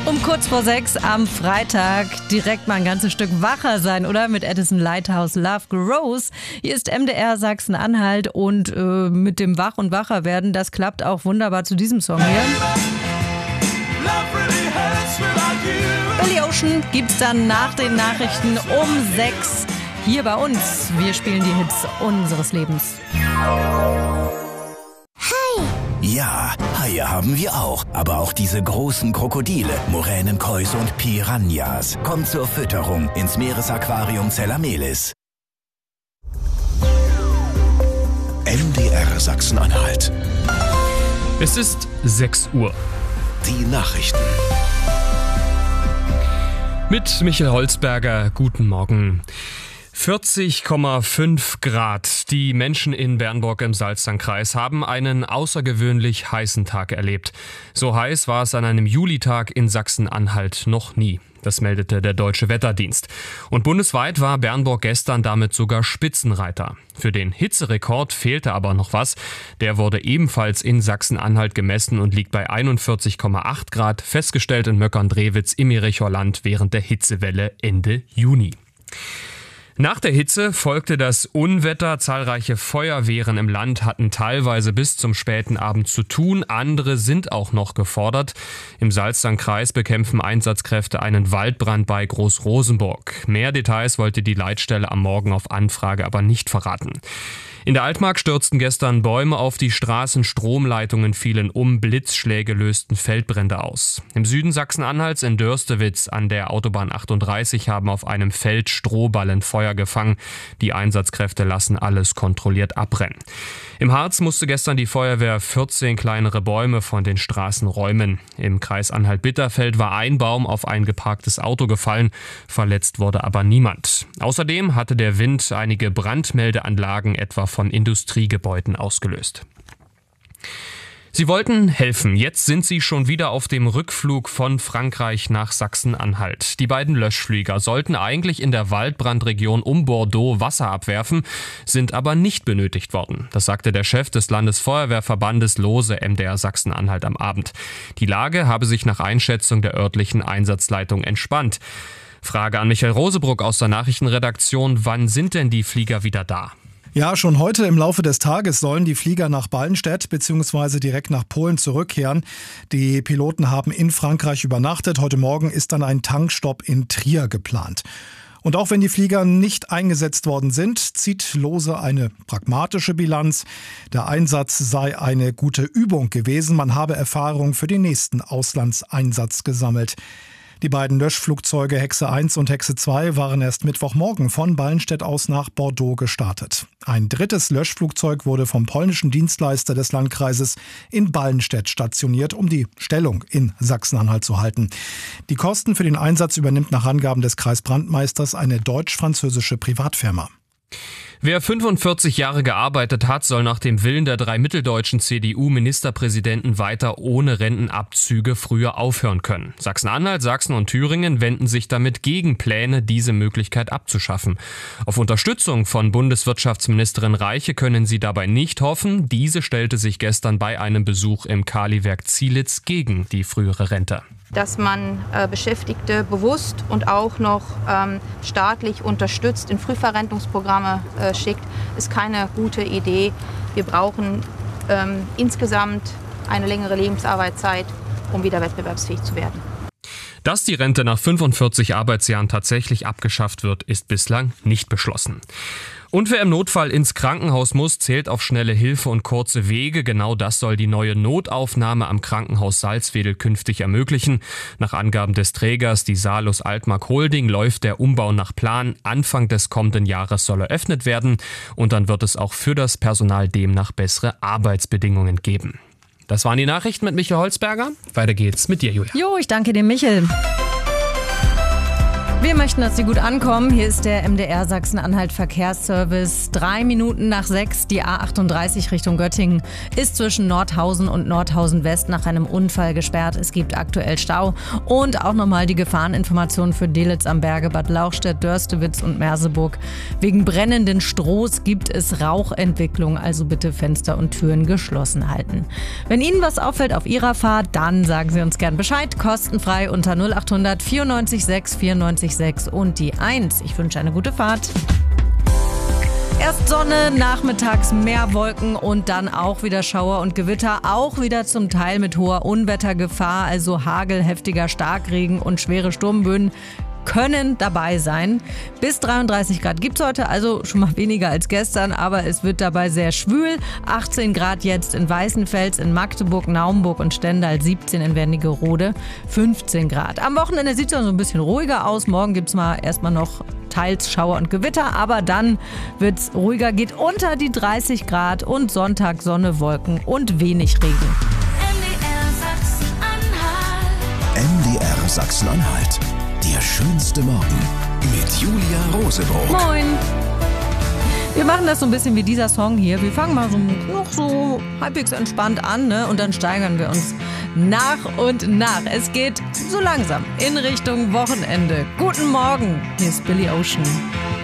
Um kurz vor 6 am Freitag direkt mal ein ganzes Stück wacher sein, oder? Mit Edison Lighthouse, Love Grows. Hier ist MDR Sachsen-Anhalt und mit dem Wach- und Wacherwerden, das klappt auch wunderbar zu diesem Song hier. Billy Ocean gibt's dann nach den Nachrichten um 6 hier bei uns. Wir spielen die Hits unseres Lebens. Ja, Haie haben wir auch. Aber auch diese großen Krokodile, Muränen, Käuse und Piranhas. Kommt zur Fütterung ins Meeresaquarium Zellamelis. MDR Sachsen-Anhalt. Es ist 6 Uhr. Die Nachrichten. Mit Michael Holzberger, guten Morgen. 40,5 Grad. Die Menschen in Bernburg im Salzsandkreis haben einen außergewöhnlich heißen Tag erlebt. So heiß war es an einem Julitag in Sachsen-Anhalt noch nie. Das meldete der Deutsche Wetterdienst. Und bundesweit war Bernburg gestern damit sogar Spitzenreiter. Für den Hitzerekord fehlte aber noch was. Der wurde ebenfalls in Sachsen-Anhalt gemessen und liegt bei 41,8 Grad, festgestellt in Möckern-Drewitz im Iricher Land während der Hitzewelle Ende Juni. Nach der Hitze folgte das Unwetter. Zahlreiche Feuerwehren im Land hatten teilweise bis zum späten Abend zu tun. Andere sind auch noch gefordert. Im Salzsandkreis bekämpfen Einsatzkräfte einen Waldbrand bei Großrosenburg. Mehr Details wollte die Leitstelle am Morgen auf Anfrage aber nicht verraten. In der Altmark stürzten gestern Bäume auf die Straßen, Stromleitungen fielen um, Blitzschläge lösten Feldbrände aus. Im Süden Sachsen-Anhalts in Dörstewitz an der Autobahn 38 haben auf einem Feld Strohballen Feuer gefangen. Die Einsatzkräfte lassen alles kontrolliert abbrennen. Im Harz musste gestern die Feuerwehr 14 kleinere Bäume von den Straßen räumen. Im Kreis Anhalt-Bitterfeld war ein Baum auf ein geparktes Auto gefallen. Verletzt wurde aber niemand. Außerdem hatte der Wind einige Brandmeldeanlagen etwa von Industriegebäuden ausgelöst. Sie wollten helfen. Jetzt sind sie schon wieder auf dem Rückflug von Frankreich nach Sachsen-Anhalt. Die beiden Löschflieger sollten eigentlich in der Waldbrandregion um Bordeaux Wasser abwerfen, sind aber nicht benötigt worden. Das sagte der Chef des Landesfeuerwehrverbandes Lose MDR Sachsen-Anhalt am Abend. Die Lage habe sich nach Einschätzung der örtlichen Einsatzleitung entspannt. Frage an Michael Rosebruck aus der Nachrichtenredaktion. Wann sind denn die Flieger wieder da? Ja, schon heute im Laufe des Tages sollen die Flieger nach Ballenstedt bzw. direkt nach Polen zurückkehren. Die Piloten haben in Frankreich übernachtet. Heute Morgen ist dann ein Tankstopp in Trier geplant. Und auch wenn die Flieger nicht eingesetzt worden sind, zieht Lose eine pragmatische Bilanz. Der Einsatz sei eine gute Übung gewesen. Man habe Erfahrung für den nächsten Auslandseinsatz gesammelt. Die beiden Löschflugzeuge Hexe 1 und Hexe 2 waren erst Mittwochmorgen von Ballenstedt aus nach Bordeaux gestartet. Ein drittes Löschflugzeug wurde vom polnischen Dienstleister des Landkreises in Ballenstedt stationiert, um die Stellung in Sachsen-Anhalt zu halten. Die Kosten für den Einsatz übernimmt nach Angaben des Kreisbrandmeisters eine deutsch-französische Privatfirma. Wer 45 Jahre gearbeitet hat, soll nach dem Willen der 3 mitteldeutschen CDU-Ministerpräsidenten weiter ohne Rentenabzüge früher aufhören können. Sachsen-Anhalt, Sachsen und Thüringen wenden sich damit gegen Pläne, diese Möglichkeit abzuschaffen. Auf Unterstützung von Bundeswirtschaftsministerin Reiche können sie dabei nicht hoffen. Diese stellte sich gestern bei einem Besuch im Kaliwerk Zielitz gegen die frühere Rente. Dass man Beschäftigte bewusst und auch noch staatlich unterstützt in Frühverrentungsprogramme schickt, ist keine gute Idee. Wir brauchen insgesamt eine längere Lebensarbeitszeit, um wieder wettbewerbsfähig zu werden. Dass die Rente nach 45 Arbeitsjahren tatsächlich abgeschafft wird, ist bislang nicht beschlossen. Und wer im Notfall ins Krankenhaus muss, zählt auf schnelle Hilfe und kurze Wege. Genau das soll die neue Notaufnahme am Krankenhaus Salzwedel künftig ermöglichen. Nach Angaben des Trägers, die Salus Altmark Holding, läuft der Umbau nach Plan. Anfang des kommenden Jahres soll eröffnet werden. Und dann wird es auch für das Personal demnach bessere Arbeitsbedingungen geben. Das waren die Nachrichten mit Michael Holzberger. Weiter geht's mit dir, Julia. Jo, ich danke dir, Michael. Wir möchten, dass Sie gut ankommen. Hier ist der MDR Sachsen-Anhalt Verkehrsservice. 3 Minuten nach 6, die A38 Richtung Göttingen ist zwischen Nordhausen und Nordhausen West nach einem Unfall gesperrt. Es gibt aktuell Stau. Und auch nochmal die Gefahreninformation für Delitzsch am Berge, Bad Lauchstädt, Dörstewitz und Merseburg. Wegen brennenden Strohs gibt es Rauchentwicklung, also bitte Fenster und Türen geschlossen halten. Wenn Ihnen was auffällt auf Ihrer Fahrt, dann sagen Sie uns gern Bescheid. Kostenfrei unter 0800 94 6 94 6 und die 1. Ich wünsche eine gute Fahrt. Erst Sonne, nachmittags mehr Wolken und dann auch wieder Schauer und Gewitter, auch wieder zum Teil mit hoher Unwettergefahr, also Hagel, heftiger Starkregen und schwere Sturmböen können dabei sein. Bis 33 Grad gibt es heute, also schon mal weniger als gestern, aber es wird dabei sehr schwül. 18 Grad jetzt in Weißenfels, in Magdeburg, Naumburg und Stendal, 17 in Wernigerode, 15 Grad. Am Wochenende sieht es dann so ein bisschen ruhiger aus. Morgen gibt es erstmal noch teils Schauer und Gewitter, aber dann wird es ruhiger, geht unter die 30 Grad und Sonntag Sonne, Wolken und wenig Regen. MDR Sachsen-Anhalt. Der schönste Morgen mit Julia Rosebrock. Moin! Wir machen das so ein bisschen wie dieser Song hier. Wir fangen mal noch so halbwegs entspannt an, ne? Und dann steigern wir uns nach und nach. Es geht so langsam in Richtung Wochenende. Guten Morgen, hier ist Billy Ocean.